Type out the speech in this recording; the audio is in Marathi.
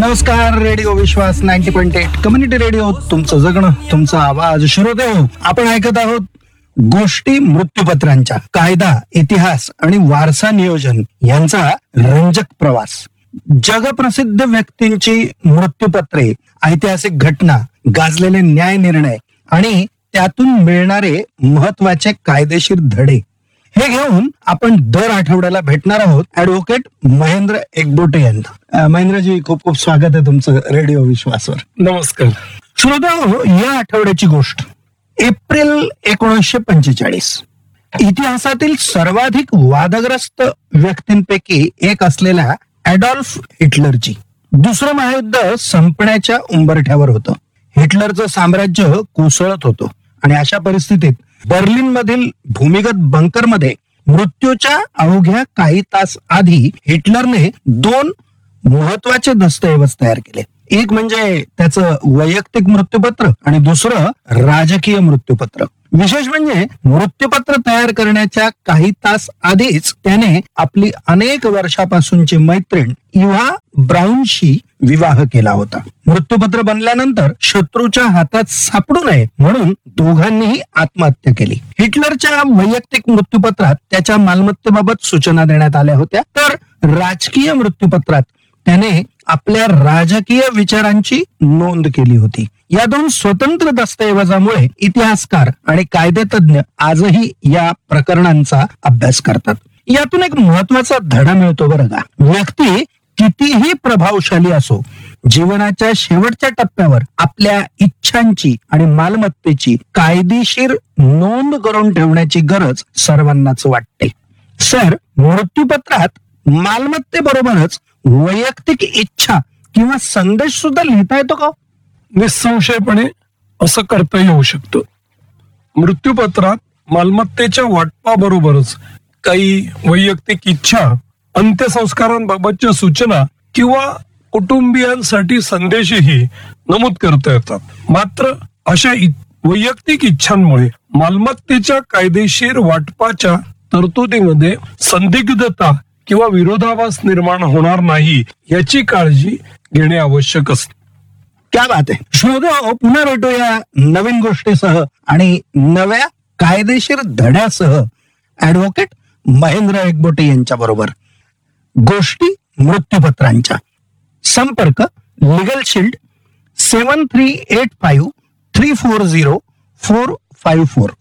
नमस्कार. रेडिओ विश्वास 90.8 कम्युनिटी रेडिओ, तुमचं जगणं तुमचा आवाज. श्रोते हो, आपण ऐकत आहोत गोष्टी मृत्यूपत्रांच्या. कायदा, इतिहास आणि वारसा नियोजन यांचा रंजक प्रवास. जगप्रसिद्ध व्यक्तींची मृत्यूपत्रे, ऐतिहासिक घटना, गाजलेले न्याय निर्णय आणि त्यातून मिळणारे महत्वाचे कायदेशीर धडे, हे घेऊन आपण दर आठवड्याला भेटणार आहोत ऍडव्होकेट महेंद्र एकबोटे यांना. महेंद्रजी, खूप खूप स्वागत आहे तुमचं रेडिओ विश्वासवर. नमस्कार. श्रोत्याहो, या आठवड्याची गोष्ट एप्रिल 1945. इतिहासातील सर्वाधिक वादग्रस्त व्यक्तींपैकी एक असलेल्या ॲडॉल्फ हिटलरची दुसरं महायुद्ध संपण्याच्या उंबरठ्यावर होतं. हिटलरचं साम्राज्य कोसळत होतं आणि अशा परिस्थितीत बर्लिन मधील भूमिगत बंकरमध्ये मृत्यूच्या अवघ्या काही तास आधी हिटलरने 2 महत्वाचे दस्तऐवज तयार केले. एक म्हणजे त्याचं वैयक्तिक मृत्यूपत्र आणि दुसरं राजकीय मृत्यूपत्र. विशेष म्हणजे मृत्यूपत्र तयार करण्याच्या काही तास आधीच त्याने आपली अनेक वर्षापासूनची मैत्रीण इव्हा ब्राऊनशी विवाह केला होता. मृत्यूपत्र बनल्यानंतर शत्रूच्या हातात सापडू नये म्हणून दोघांनीही आत्महत्या केली. हिटलरच्या वैयक्तिक मृत्यूपत्रात त्याच्या मालमत्तेबाबत सूचना देण्यात आल्या होत्या, तर राजकीय मृत्यूपत्रात त्याने आपल्या राजकीय विचारांची नोंद केली होती. या 2 स्वतंत्र दस्तऐवजामुळे इतिहासकार आणि कायदेतज्ञ आजही या प्रकरणांचा अभ्यास करतात. यातून एक महत्वाचा धडा मिळतो बरं का. व्यक्ती कितीही प्रभावशाली असो, जीवनाच्या शेवटच्या टप्प्यावर आपल्या इच्छांची आणि मालमत्तेची कायदेशीर नोंद करून ठेवण्याची गरज सर्वांनाच वाटते. सर, मृत्यूपत्रात मालमत्तेबरोबरच वैयक्तिक इच्छा किंवा संदेश सुद्धा लिहिता येतो का? निसंशयपणे असं करता येऊ शकतं. मृत्यूपत्रात मालमत्तेच्या वाटपाबरोबरच काही वैयक्तिक इच्छा, अंत्यसंस्कारांबाबतच्या सूचना किंवा कुटुंबियांसाठी संदेशही नमूद करता येतात. मात्र अशा वैयक्तिक इच्छांमुळे मालमत्तेच्या कायदेशीर वाटपाच्या तरतुदीमध्ये संदिग्धता किंवा विरोधाभास निर्माण होणार नाही याची काळजी घेणे आवश्यक असते. क्या बात आहे. श्रोत्याहो, पुन्हा भेटूया नवीन गोष्टीसह आणि नव्या कायदेशीर धड्यासह ॲडव्होकेट महेंद्र एकबोटे यांच्या बरोबर. गोष्टी मृत्यूपत्रांच्या. संपर्क लीगल शील्ड 7385 340 454.